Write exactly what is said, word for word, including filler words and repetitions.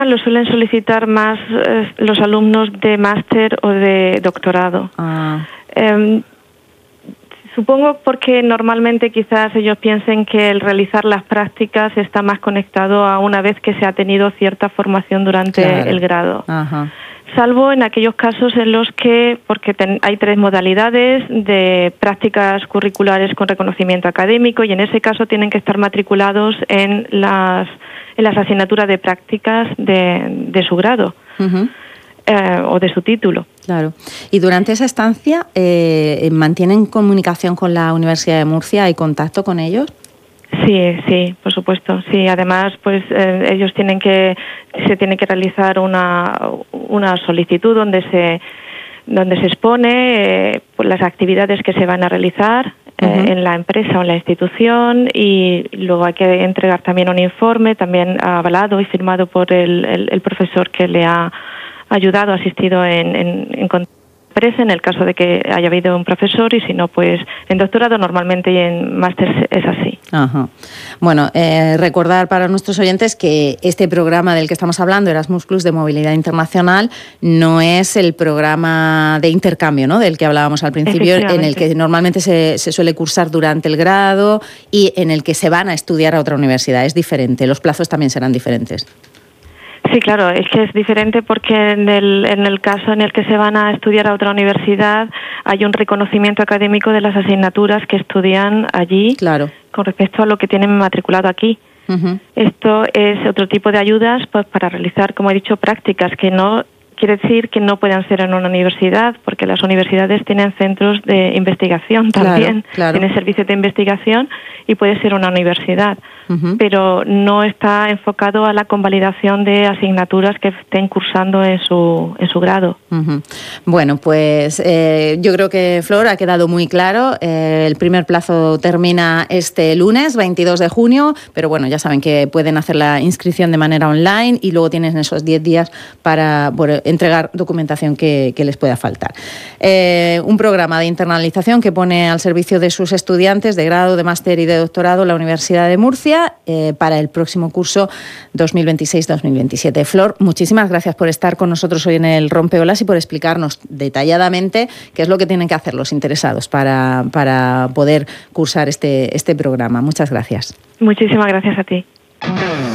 lo suelen solicitar más eh, los alumnos de máster o de doctorado. Ah. Eh, supongo porque normalmente quizás ellos piensen que el realizar las prácticas está más conectado a una vez que se ha tenido cierta formación durante Claro. el grado. Ajá. Salvo en aquellos casos en los que, porque ten, hay tres modalidades de prácticas curriculares con reconocimiento académico, y en ese caso tienen que estar matriculados en las, en las asignaturas de prácticas de, de su grado. Uh-huh. eh, o de su título. Claro. Y durante esa estancia, eh, ¿mantienen comunicación con la Universidad de Murcia? ¿Hay contacto con ellos? Sí, sí, por supuesto. Sí, además, pues eh, ellos tienen que se tiene que realizar una una solicitud donde se donde se expone eh, pues las actividades que se van a realizar eh, uh-huh. en la empresa o en la institución, y luego hay que entregar también un informe, también avalado y firmado por el, el, el profesor que le ha ayudado, asistido en, en, en empresa, en el caso de que haya habido un profesor, y si no, pues en doctorado normalmente y en máster es así. Ajá. Bueno, eh, recordar para nuestros oyentes que este programa del que estamos hablando, Erasmus Plus de Movilidad Internacional, no es el programa de intercambio, ¿no?, del que hablábamos al principio, en el que normalmente se, se suele cursar durante el grado y en el que se van a estudiar a otra universidad. Es diferente, los plazos también serán diferentes. Sí, claro, es que es diferente porque en el, en el caso en el que se van a estudiar a otra universidad hay un reconocimiento académico de las asignaturas que estudian allí, claro, con respecto a lo que tienen matriculado aquí. Uh-huh. Esto es otro tipo de ayudas, pues, para realizar, como he dicho, prácticas, que no quiere decir que no puedan ser en una universidad, porque las universidades tienen centros de investigación también, claro, claro. tienen servicios de investigación y puede ser una universidad. Uh-huh. Pero no está enfocado a la convalidación de asignaturas que estén cursando en su en su grado. Uh-huh. Bueno, pues eh, yo creo que, Flor, ha quedado muy claro. Eh, el primer plazo termina este lunes, veintidós de junio, pero bueno, ya saben que pueden hacer la inscripción de manera online y luego tienen esos diez días para bueno, entregar documentación que, que les pueda faltar. Eh, un programa de internalización que pone al servicio de sus estudiantes de grado, de máster y de doctorado la Universidad de Murcia, Eh, para el próximo curso dos mil veintiséis dos mil veintisiete. Flor, muchísimas gracias por estar con nosotros hoy en el Rompeolas y por explicarnos detalladamente qué es lo que tienen que hacer los interesados para, para poder cursar este, este programa. Muchas gracias. Muchísimas gracias a ti.